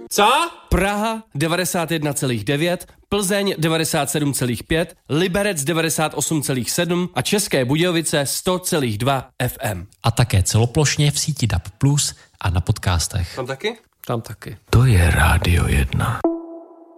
Co? Praha 91,9, Plzeň 97,5, Liberec 98,7 a České Budějovice 100,2 FM. A také celoplošně v síti DAB+ a na podcastech. Tam taky? Tam taky. To je Rádio 1.